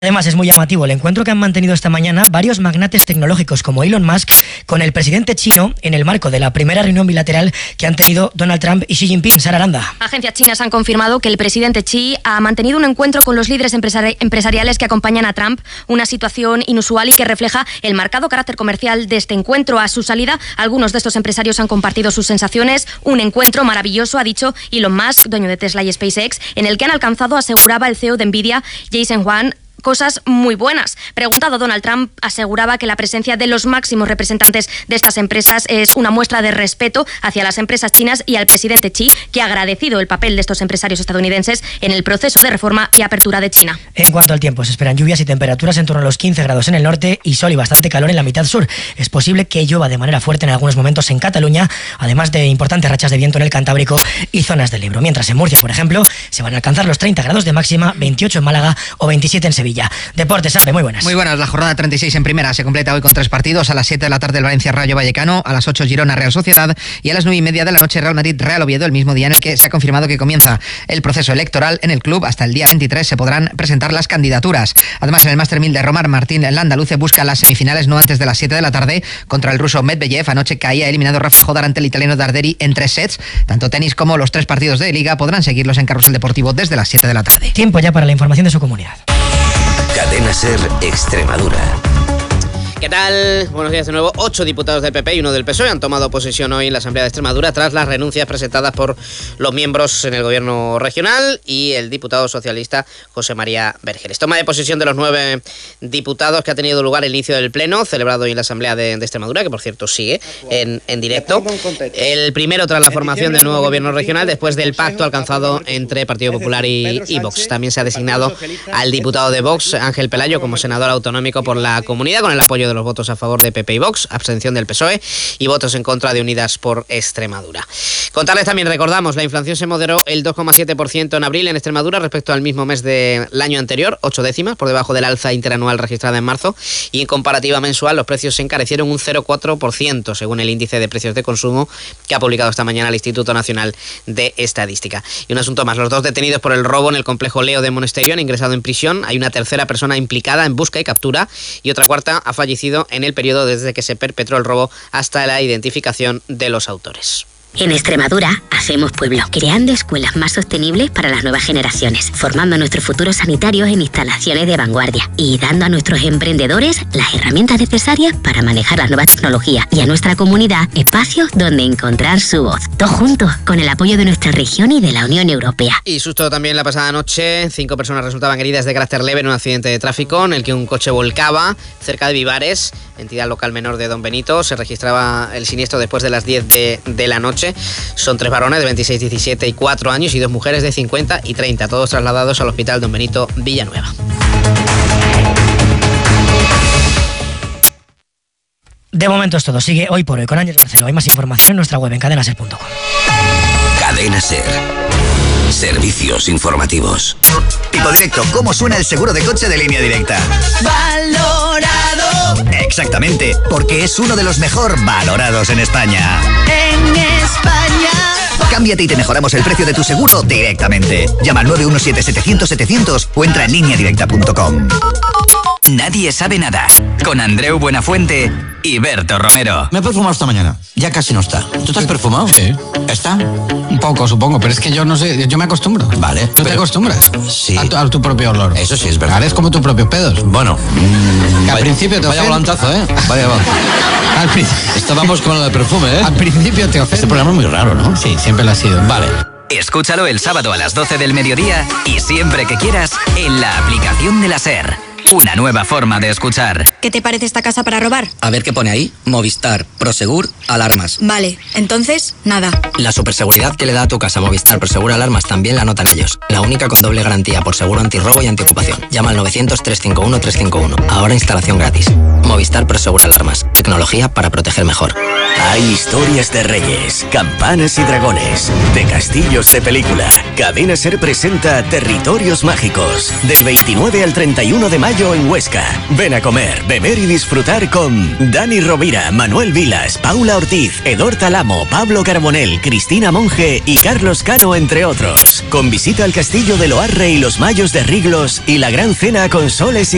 Además, es muy llamativo el encuentro que han mantenido esta mañana varios magnates tecnológicos como Elon Musk con el presidente chino en el marco de la primera reunión bilateral que han tenido Donald Trump y Xi Jinping. Sara Aranda. Agencias chinas han confirmado que el presidente Xi ha mantenido un encuentro con los líderes empresariales que acompañan a Trump, una situación inusual y que refleja el marcado carácter comercial de este encuentro. A su salida, algunos de estos empresarios han compartido sus sensaciones. Un encuentro maravilloso, ha dicho Elon Musk, dueño de Tesla y SpaceX, en el que han alcanzado, aseguraba el CEO de Nvidia, Jensen Huang, cosas muy buenas. Preguntado, Donald Trump aseguraba que la presencia de los máximos representantes de estas empresas es una muestra de respeto hacia las empresas chinas y al presidente Xi, que ha agradecido el papel de estos empresarios estadounidenses en el proceso de reforma y apertura de China. En cuanto al tiempo, se esperan lluvias y temperaturas en torno a los 15 grados en el norte y sol y bastante calor en la mitad sur. Es posible que llueva de manera fuerte en algunos momentos en Cataluña, además de importantes rachas de viento en el Cantábrico y zonas del Ebro. Mientras en Murcia, por ejemplo, se van a alcanzar los 30 grados de máxima, 28 en Málaga o 27 en Sevilla. Deportes, Ape, muy buenas. Muy buenas, la jornada 36 en primera se completa hoy con 3 partidos. A las 7 de la tarde el Valencia Rayo Vallecano, a las 8 Girona Real Sociedad y a las 9:30 de la noche Real Madrid Real Oviedo, el mismo día en el que se ha confirmado que comienza el proceso electoral en el club. Hasta el día 23 se podrán presentar las candidaturas. Además, en el Master 1000 de Roma, Martín Landaluce busca las semifinales no antes de las 7 de la tarde contra el ruso Medvedev. Anoche caía eliminado Rafa Jodar ante el italiano Darderi en 3 sets. Tanto tenis como los 3 partidos de Liga podrán seguirlos en Carrusel Deportivo desde las 7 de la tarde. Tiempo ya para la información de su comunidad. Cadena SER Extremadura. ¿Qué tal? Buenos días de nuevo. 8 diputados del PP y 1 del PSOE han tomado posesión hoy en la Asamblea de Extremadura tras las renuncias presentadas por los miembros en el gobierno regional y el diputado socialista José María Vergeles. Toma de posesión de los 9 diputados que ha tenido lugar el inicio del pleno celebrado hoy en la Asamblea de Extremadura, que por cierto sigue en directo. El primero tras la formación del nuevo gobierno regional después del pacto alcanzado entre Partido Popular y Vox. También se ha designado al diputado de Vox, Ángel Pelayo, como senador autonómico por la comunidad, con el apoyo de los votos a favor de PP y Vox, abstención del PSOE y votos en contra de Unidas por Extremadura. Contarles también, recordamos, la inflación se moderó el 2,7% en abril en Extremadura respecto al mismo mes del año anterior, 8 décimas, por debajo del alza interanual registrada en marzo, y en comparativa mensual los precios se encarecieron un 0,4%, según el índice de precios de consumo que ha publicado esta mañana el Instituto Nacional de Estadística. Y un asunto más, los 2 detenidos por el robo en el complejo Leo de Monesterio han ingresado en prisión. Hay una tercera persona implicada en busca y captura y otra cuarta ha fallecido en el periodo desde que se perpetró el robo hasta la identificación de los autores. En Extremadura hacemos pueblo, creando escuelas más sostenibles para las nuevas generaciones, formando a nuestros futuros sanitarios en instalaciones de vanguardia y dando a nuestros emprendedores las herramientas necesarias para manejar las nuevas tecnologías y a nuestra comunidad espacios donde encontrar su voz. Todos juntos, con el apoyo de nuestra región y de la Unión Europea. Y susto también la pasada noche, 5 personas resultaban heridas de carácter leve en un accidente de tráfico en el que un coche volcaba cerca de Vivares, entidad local menor de Don Benito. Se registraba el siniestro después de las 10 de la noche. Son 3 varones de 26, 17 y 4 años y 2 mujeres de 50 y 30, todos trasladados al Hospital Don Benito Villanueva. De momento es todo. Sigue Hoy por Hoy con Ángel Marcelo. Hay más información en nuestra web en cadenaser.com. Cadena SER. Servicios informativos. Tipo Directo, ¿cómo suena el seguro de coche de Línea Directa? ¡Valorado! Exactamente, porque es uno de los mejor valorados en España. En España. Cámbiate y te mejoramos el precio de tu seguro directamente. Llama al 917-700-700 o entra en lineadirecta.com. Nadie sabe nada. Con Andreu Buenafuente y Berto Romero. Me he perfumado esta mañana. Ya casi no está. ¿Tú te has perfumado? Sí. ¿Está? Un poco, supongo, pero es que yo no sé, yo me acostumbro. Vale. ¿Tú te acostumbras? Sí. A tu propio olor. Eso sí es verdad. Ahora es como tus propios pedos. Bueno. Al principio te Vaya volantazo, ¿eh? Vaya. Estábamos con lo de perfume, ¿eh? Al principio te ofende. Este programa es muy raro, ¿no? Sí, siempre lo ha sido. Vale. Escúchalo el sábado a las 12 del mediodía y siempre que quieras en la aplicación de la SER. Una nueva forma de escuchar. ¿Qué te parece esta casa para robar? A ver qué pone ahí. Movistar, Prosegur, alarmas. Vale, entonces, nada. La superseguridad que le da a tu casa Movistar, Prosegur, alarmas también la notan ellos. La única con doble garantía por seguro antirrobo y antiocupación. Llama al 900-351-351. Ahora instalación gratis. Movistar, Prosegur, alarmas. Tecnología para proteger mejor. Hay historias de reyes, campanas y dragones, de castillos de película. Cadena SER presenta Territorios Mágicos. Del 29 al 31 de mayo en Huesca. Ven a comer, beber y disfrutar con Dani Rovira, Manuel Vilas, Paula Ortiz, Edor Talamo, Pablo Carbonell, Cristina Monge y Carlos Cano, entre otros. Con visita al castillo de Loarre y los Mayos de Riglos y la gran cena con soles y